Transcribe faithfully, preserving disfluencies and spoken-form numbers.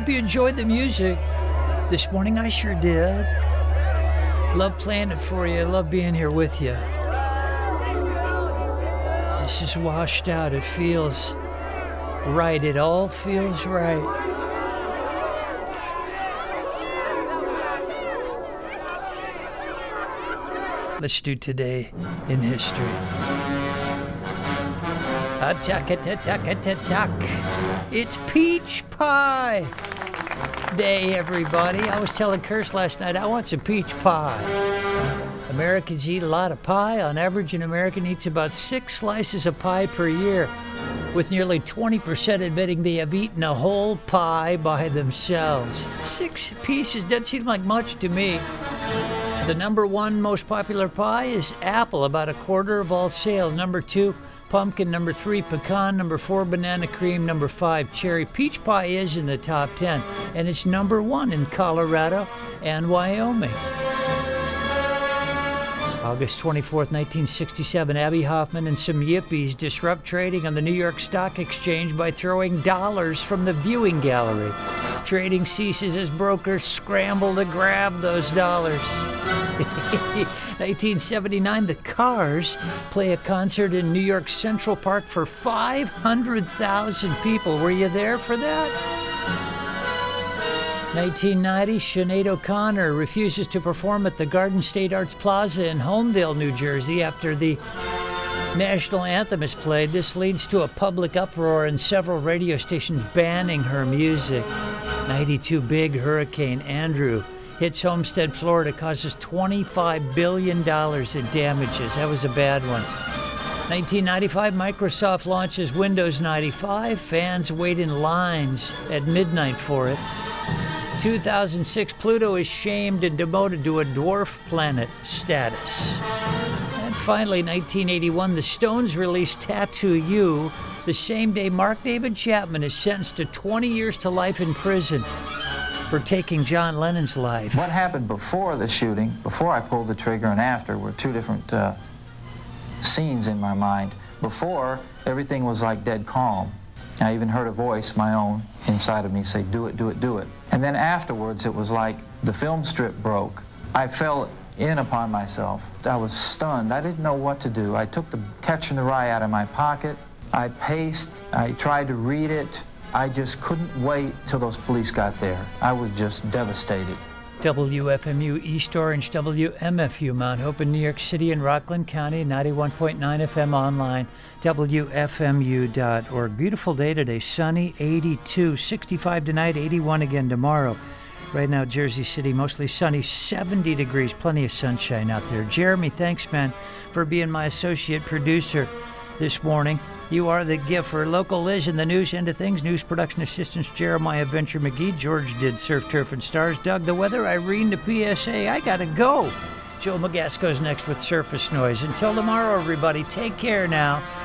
hope you enjoyed the music. This morning I sure did. Love playing it for you. Love being here with you. This is washed out. It feels right. It all feels right. Let's do today in history. It's peach pie day, everybody. I was telling Kirst last night, I want some peach pie. Americans eat a lot of pie. On average, an American eats about six slices of pie per year, with nearly twenty percent admitting they have eaten a whole pie by themselves. Six pieces doesn't seem like much to me. The number one most popular pie is apple, about a quarter of all sales. Number two, pumpkin. Number three, pecan. Number four, banana cream. Number five, cherry. Peach pie is in the top ten, and it's number one in Colorado and Wyoming. August twenty-fourth, nineteen sixty-seven, Abby Hoffman and some yippies disrupt trading on the New York Stock Exchange by throwing dollars from the viewing gallery. Trading ceases as brokers scramble to grab those dollars. nineteen seventy-nine, the Cars play a concert in New York Central Park for five hundred thousand people. Were you there for that? nineteen ninety, Sinead O'Connor refuses to perform at the Garden State Arts Plaza in Homedale, New Jersey after the national anthem is played. This leads to a public uproar and several radio stations banning her music. ninety-two, big Hurricane Andrew hits Homestead, Florida, causes twenty-five billion dollars in damages. That was a bad one. nineteen ninety-five, Microsoft launches Windows ninety-five. Fans wait in lines at midnight for it. two thousand six, Pluto is shamed and demoted to a dwarf planet status. And finally, nineteen eighty-one, the Stones released Tattoo You, the same day Mark David Chapman is sentenced to twenty years to life in prison for taking John Lennon's life. What happened before the shooting, before I pulled the trigger and after, were two different uh, scenes in my mind. Before, everything was like dead calm. I even heard a voice, my own, inside of me say, do it, do it, do it. And then afterwards, it was like the film strip broke. I fell in upon myself. I was stunned. I didn't know what to do. I took the Catcher in the Rye out of my pocket. I paced. I tried to read it. I just couldn't wait till those police got there. I was just devastated. W F M U East Orange, W M F U Mount Hope in New York City and Rockland County, ninety-one point nine F M online, W F M U dot org. Beautiful day today, sunny, eighty-two, sixty-five tonight, eighty-one again tomorrow. Right now, Jersey City, mostly sunny, seventy degrees, plenty of sunshine out there. Jeremy, thanks, man, for being my associate producer this morning. You are the gift for Local Liz in the news end of things. News production assistants Jeremiah Venture McGee. George did Surf, Turf, and Stars. Doug, the weather. Irene, the P S A. I gotta go. Joe Magasco's next with Surface Noise. Until tomorrow, everybody, take care now.